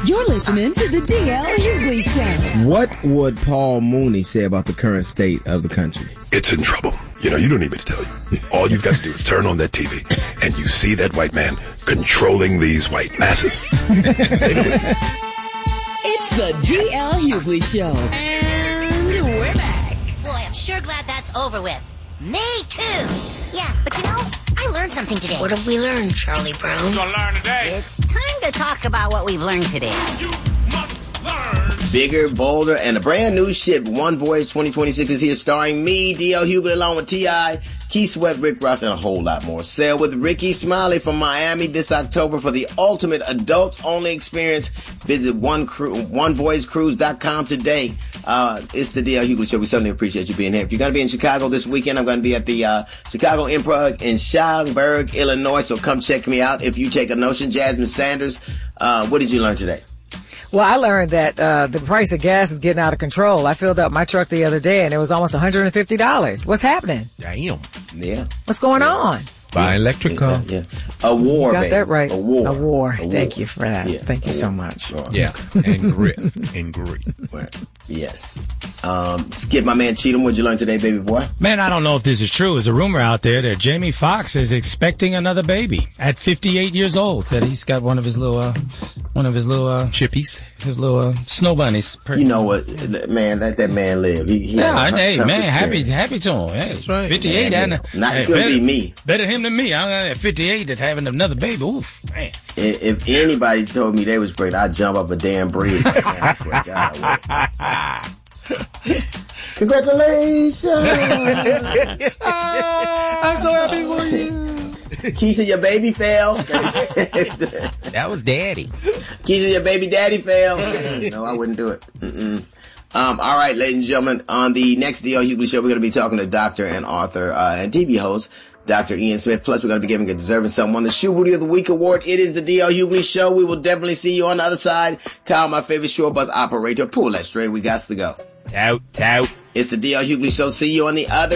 You're listening to the DL Hughley Show. What would Paul Mooney say about the current state of the country? It's in trouble. You know, you don't need me to tell you. All you've got to do is turn on that TV, and you see that white man controlling these white masses. It's the DL Hughley Show. And we're back. Boy, I'm sure glad that's over with. Me too. Yeah, but you know, I learned something today. What have we learned, Charlie Brown? We're gonna learn today. It's time to talk about what we've learned today. You must learn. Bigger, bolder, and a brand new ship, One Voyage 2026 is here, starring me, DL Hughley, along with T.I., Keith Sweat, Rick Ross, and a whole lot more. Sail with Ricky Smiley from Miami this October for the ultimate adults-only experience. Visit onevoyagecruise.com today. It's the DL Hughley Show. We certainly appreciate you being here. If you're going to be in Chicago this weekend, I'm going to be at the Chicago Improv in Schaumburg, Illinois, so come check me out. If you take a notion, Jasmine Sanders, what did you learn today? Well, I learned that the price of gas is getting out of control. I filled up my truck the other day, and it was almost $150. What's happening? Damn. Yeah. What's going on? Buy electric car. Yeah. A war, You got baby. that right. A war. A war. Thank you for that. Yeah. Thank you so much. Yeah. And grit. And grit. Yes. Skip, my man Cheatham, what'd you learn today, baby boy? Man, I don't know if this is true. There's a rumor out there that Jamie Foxx is expecting another baby at 58 years old. That he's got one of his little chippies, his little snow bunnies. You know what, man? Let that man live. He Hey, man, happy to him. Hey, that's right. 58, man, not gonna be me. Better him than me. I'm at 58 that's having another baby. Oof, man. If anybody told me they was pregnant, I'd jump up a damn bridge. Man, I swear to God, I would. Congratulations! I'm so happy for you. Keisha, your baby fell. That was daddy. Keisha, your baby daddy fell. No, I wouldn't do it. All right, ladies and gentlemen, on the next DL Hughley Show, we're going to be talking to doctor and author and TV host, Dr. Ian Smith. Plus, we're going to be giving a deserving someone the Shoe Booty of the Week award. It is the DL Hughley Show. We will definitely see you on the other side. Kyle, my favorite short bus operator, pull that straight. We got to go. Tout. It's the DL Hughley Show. See you on the other